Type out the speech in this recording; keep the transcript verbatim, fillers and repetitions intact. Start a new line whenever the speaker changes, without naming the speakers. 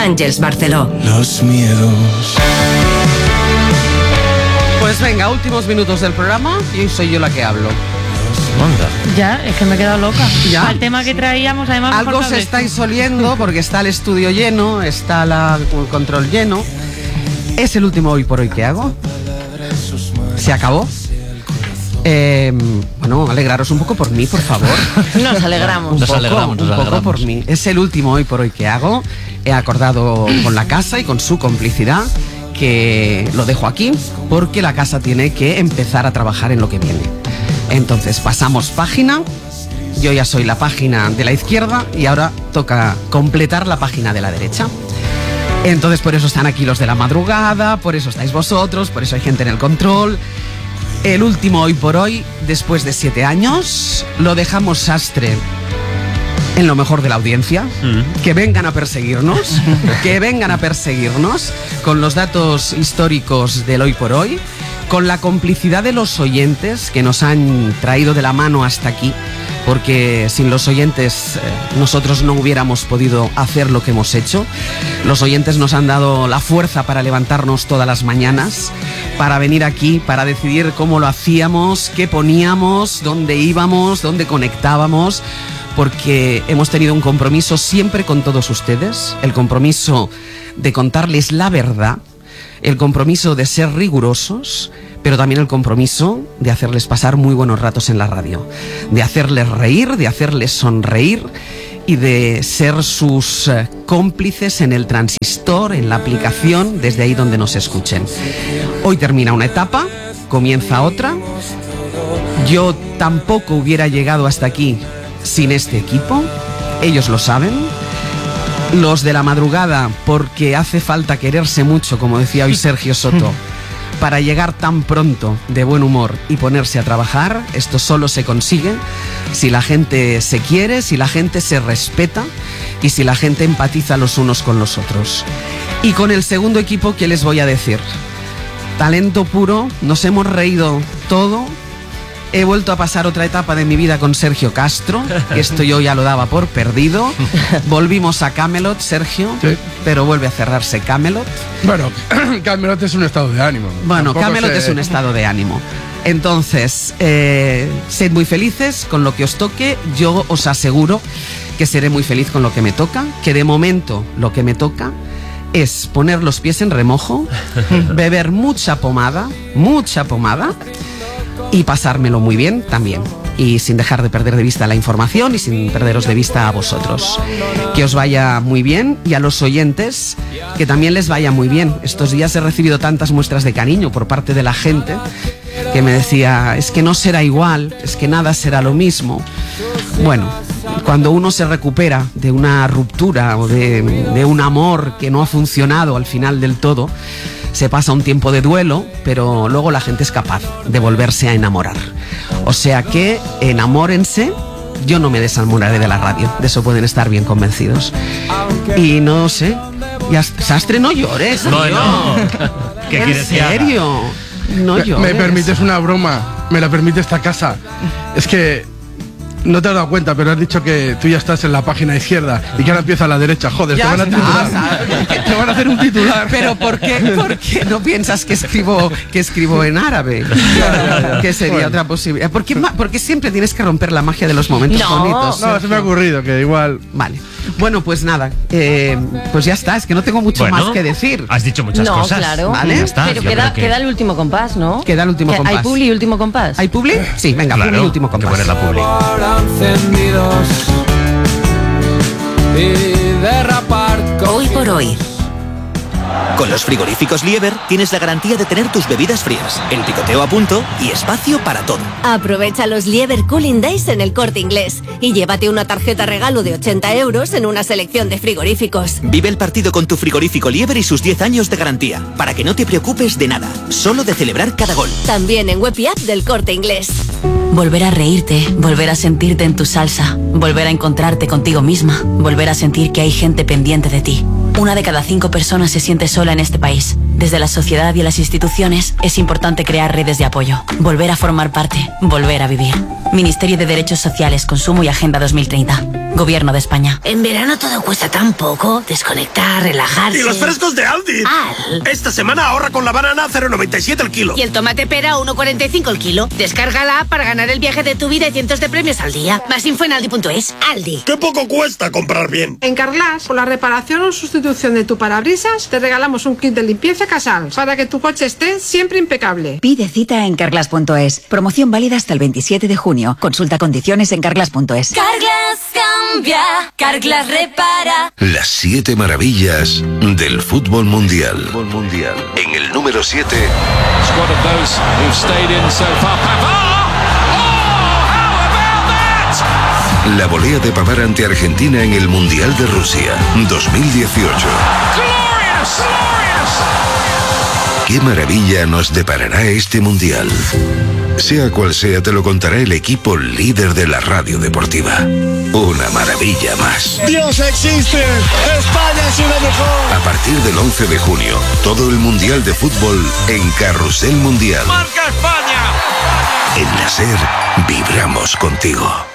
Àngels Barceló.
Los miedos.
Pues venga, últimos minutos del programa y hoy soy yo la que hablo.
Onda.
Ya, es que me he quedado loca.
¿Ya?
Al tema que traíamos, además...
Algo se estáis oliendo porque está el estudio lleno, está la, el control lleno. Es el último hoy por hoy que hago. Se acabó. Eh, bueno, alegraros un poco por mí, por favor.
Nos alegramos.
Un
Nos
poco,
alegramos, nos
un poco
alegramos.
por mí. Es el último hoy por hoy que hago. He acordado con la casa y con su complicidad que lo dejo aquí porque la casa tiene que empezar a trabajar en lo que viene. Entonces pasamos página. Yo ya soy la página de la izquierda y ahora toca completar la página de la derecha. Entonces por eso están aquí los de la madrugada, por eso estáis vosotros, por eso hay gente en el control. El último hoy por hoy, después de siete años, lo dejamos sastre en lo mejor de la audiencia. Mm. Que vengan a perseguirnos, que vengan a perseguirnos con los datos históricos del hoy por hoy, con la complicidad de los oyentes que nos han traído de la mano hasta aquí, porque sin los oyentes eh, nosotros no hubiéramos podido hacer lo que hemos hecho. Los oyentes nos han dado la fuerza para levantarnos todas las mañanas, para venir aquí, para decidir cómo lo hacíamos, qué poníamos, dónde íbamos, dónde conectábamos, porque hemos tenido un compromiso siempre con todos ustedes, el compromiso de contarles la verdad, el compromiso de ser rigurosos, pero también el compromiso de hacerles pasar muy buenos ratos en la radio, de hacerles reír, de hacerles sonreír y de ser sus eh, cómplices en el transistor, en la aplicación, desde ahí donde nos escuchen. Hoy termina una etapa, comienza otra. Yo tampoco hubiera llegado hasta aquí sin este equipo, ellos lo saben. Los de la madrugada, porque hace falta quererse mucho, como decía hoy Sergio Soto, para llegar tan pronto de buen humor y ponerse a trabajar. Esto solo se consigue si la gente se quiere, si la gente se respeta y si la gente empatiza los unos con los otros. Y con el segundo equipo, ¿qué les voy a decir? Talento puro, nos hemos reído todo. He vuelto a pasar otra etapa de mi vida con Sergio Castro, que esto yo ya lo daba por perdido. Volvimos a Camelot, Sergio, sí. Pero vuelve a cerrarse Camelot.
Bueno, Camelot es un estado de ánimo.
Bueno,
Tampoco
Camelot
se...
es un estado de ánimo. Entonces, eh, sed muy felices con lo que os toque. Yo os aseguro que seré muy feliz con lo que me toca, que de momento lo que me toca es poner los pies en remojo, beber mucha pomada, mucha pomada, y pasármelo muy bien también, y sin dejar de perder de vista la información y sin perderos de vista a vosotros. Que os vaya muy bien, y a los oyentes que también les vaya muy bien. Estos días he recibido tantas muestras de cariño por parte de la gente que me decía, es que no será igual, es que nada será lo mismo. Bueno, cuando uno se recupera de una ruptura o de, de un amor que no ha funcionado al final del todo, se pasa un tiempo de duelo, pero luego la gente es capaz de volverse a enamorar. O sea que enamórense. Yo no me desenamoraré de la radio, de eso pueden estar bien convencidos. Y no sé, ya, Sastre, no llores.
No, no. ¿Qué
¿En
quieres que haga?
serio? No
me,
llores.
me permites una broma, me la permite esta casa. Es que no te has dado cuenta, pero has dicho que tú ya estás en la página izquierda y que ahora empieza a la derecha. Joder,
Ya
te van a
está,
titular.
¿sabes?
Te van a hacer un titular.
Pero ¿por qué, por qué no piensas que escribo, que escribo en árabe? Que sería bueno. Otra posibilidad. ¿Por qué, ¿Por qué siempre tienes que romper la magia de los momentos
no,
bonitos?
No, se me ha ocurrido que igual...
Vale. Bueno, pues nada, eh, pues ya está, es que no tengo mucho
bueno,
más que decir.
Has dicho muchas
no,
cosas.
Claro.
¿Vale?
Ya está,
pero
yo
queda,
creo que...
queda el último compás, ¿no?
Queda el último compás.
¿Hay publi y último compás?
¿Hay publi? Sí, venga,
claro,
publi y último compás.
que poner la publi.
Hoy por hoy.
Con los frigoríficos Lieber tienes la garantía de tener tus bebidas frías, el picoteo a punto y espacio para todo.
Aprovecha los Lieber Cooling Days en El Corte Inglés y llévate una tarjeta regalo de ochenta euros en una selección de frigoríficos.
Vive el partido con tu frigorífico Lieber y sus diez años de garantía, para que no te preocupes de nada, solo de celebrar cada gol.
También en web y app del Corte Inglés.
Volver a reírte, volver a sentirte en tu salsa, volver a encontrarte contigo misma, volver a sentir que hay gente pendiente de ti. Una de cada cinco personas se siente sola en este país. Desde la sociedad y las instituciones es importante crear redes de apoyo, volver a formar parte, volver a vivir. Ministerio de Derechos Sociales, Consumo y Agenda dos mil treinta. Gobierno de España.
En verano todo cuesta tan poco. Desconectar, relajarse.
¡Y los frescos de Aldi!
Al.
Esta semana ahorra con la banana a cero coma noventa y siete el kilo.
Y el tomate pera a uno coma cuarenta y cinco el kilo. Descarga la app para ganar el viaje de tu vida y cientos de premios al día. Más info en aldi punto es. Aldi.
¡Qué poco cuesta comprar bien!
En Carglass, por la reparación o sustitución de tu parabrisas, te regalamos un kit de limpieza Casal para que tu coche esté siempre impecable.
Pide cita en carglass punto es. Promoción válida hasta el veintisiete de junio. Consulta condiciones en carglass punto es.
Carglass cambia, Carglass repara.
Las siete maravillas del fútbol mundial. Fútbol mundial. En el número siete.
Squad of those who've stayed in so far. Pavard! Oh, how about that?
La volea de Pavard ante Argentina en el Mundial de Rusia dos mil dieciocho.
Glorious, glorious.
¿Qué maravilla nos deparará este Mundial? Sea cual sea, te lo contará el equipo líder de la radio deportiva. Una maravilla más.
¡Dios existe! ¡España es una mejor!
A partir del once de junio, todo el Mundial de Fútbol en Carrusel Mundial.
¡Marca España!
En la SER, vibramos contigo.